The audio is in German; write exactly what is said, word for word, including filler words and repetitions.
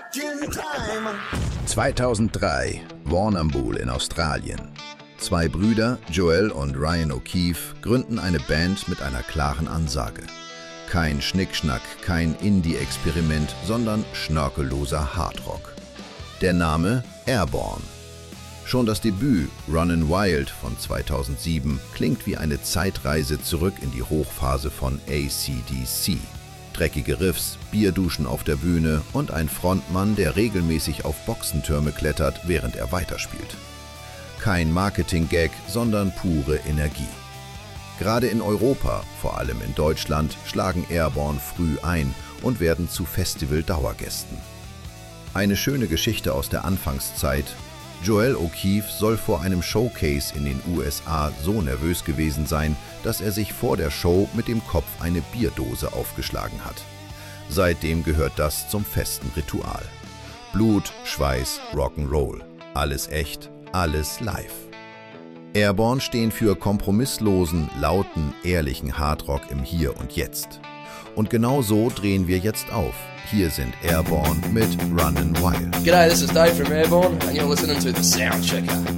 zweitausenddrei, Warrnambool in Australien. Zwei Brüder, Joel und Ryan O'Keefe, gründen eine Band mit einer klaren Ansage. Kein Schnickschnack, kein Indie-Experiment, sondern schnörkelloser Hardrock. Der Name Airborne. Schon das Debüt Runnin' Wild von zweitausendsieben klingt wie eine Zeitreise zurück in die Hochphase von A C D C. Dreckige Riffs, Bierduschen auf der Bühne und ein Frontmann, der regelmäßig auf Boxentürme klettert, während er weiterspielt. Kein Marketing-Gag, sondern pure Energie. Gerade in Europa, vor allem in Deutschland, schlagen Airborne früh ein und werden zu Festival-Dauergästen. Eine schöne Geschichte aus der Anfangszeit. Joel O'Keefe soll vor einem Showcase in den U S A so nervös gewesen sein, dass er sich vor der Show mit dem Kopf eine Bierdose aufgeschlagen hat. Seitdem gehört das zum festen Ritual. Blut, Schweiß, Rock'n'Roll. Alles echt, alles live. Airborne stehen für kompromisslosen, lauten, ehrlichen Hardrock im Hier und Jetzt. Und genau so drehen wir jetzt auf. Hier sind Airborne mit Runnin' Wild. G'day, this is Dave from Airborne and you're listening to The Sound Checker.